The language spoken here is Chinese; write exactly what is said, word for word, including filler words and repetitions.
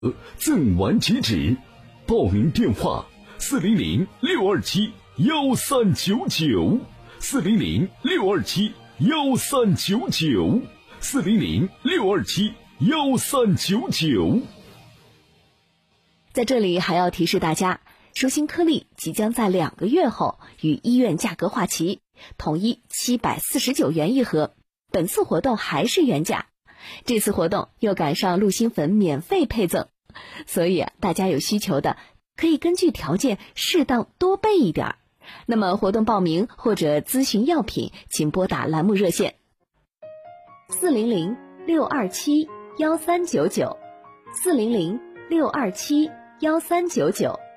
赠丸即止，报名电话：四零零六二七幺三九九，四零零六二七幺三九九，四零零六二七幺三九九。 在这里还要提示大家，舒心颗粒即将在两个月后与医院价格划齐，统一七百四十九元一盒。本次活动还是原价，这次活动又赶上鹿心粉免费配赠，所以啊，大家有需求的可以根据条件适当多备一点儿。那么活动报名或者咨询药品，请拨打栏目热线四零零六二七幺三九九，四零零六二七幺三九九。